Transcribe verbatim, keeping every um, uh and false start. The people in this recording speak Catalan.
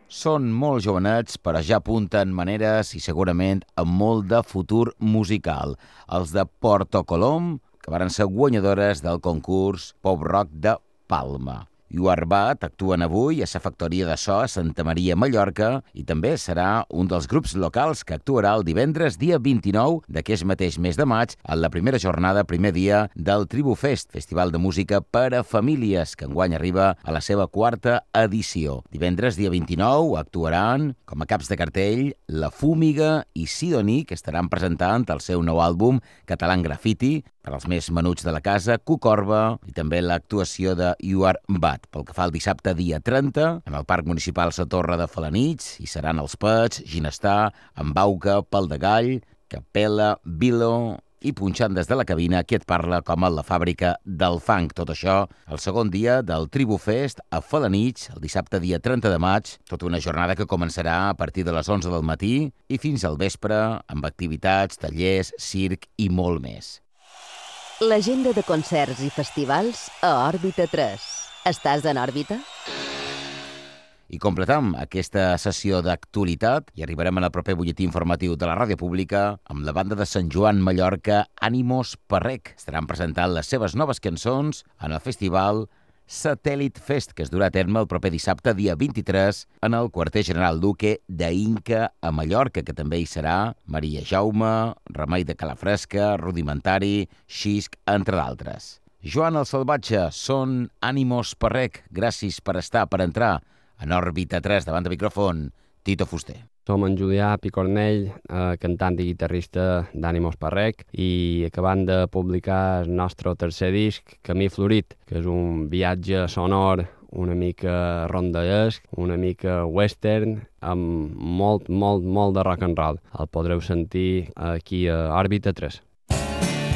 Són molt jovenets, però ja apunten maneres i segurament amb molt de futur musical. Els de Porto Colom, que varen ser guanyadores del concurs Pop Rock de Palma. You Are Bad actuen avui a la Factoria de So a Santa Maria, Mallorca, i també serà un dels grups locals que actuarà el divendres dia vint-i-nou d'aquest mateix mes de maig en la primera jornada, primer dia del Tribu Fest, festival de música per a famílies, que enguany arriba a la seva quarta edició. Divendres dia vint-i-nou actuaran com a caps de cartell La Fúmiga i Sidoní, que estaran presentant el seu nou àlbum Catalan Graffiti, per als més menuts de la casa, Cucorba i també l'actuació de You Are Bad. Pel que fa al dissabte, dia trenta, en el Parc Municipal La Torre de Felanitx, hi seran els Pets, Ginestar, Embauca, Pal de Gall, Capella, Vilo i punxant des de la cabina qui et parla com a la fàbrica del funk. Tot això el segon dia del Tribu Fest a Felanitx, el dissabte dia trenta de maig, tota una jornada que començarà a partir de les onze del matí i fins al vespre amb activitats, tallers, circ i molt més. L'agenda de concerts i festivals a Òrbita tres. Estàs en òrbita? I completam aquesta sessió d'actualitat i arribarem al proper butlletí informatiu de la ràdio pública amb la banda de Sant Joan Mallorca Ànimos Parrec. Estaran presentant les seves noves cançons en el festival Satellite Fest, que es durà a terme el proper dissabte, dia vint-i-tres, en el quarter general Duque d'Inca a Mallorca, que també hi serà Maria Jaume, Remei de Calafresca, Rudimentari, Xisc, entre d'altres. Joan el Salvatge, són Ànimos Parrec. Gràcies per estar, per entrar en Òrbita tres, davant de micròfon, Tito Fuster. Som en Julià Picornell, eh, cantant i guitarrista d'Ànimos Parrec, i acabant de publicar el nostre tercer disc, Camí Florit, que és un viatge sonor una mica rondallesc, una mica western, amb molt, molt, molt de rock and roll. El podreu sentir aquí a Òrbita tres.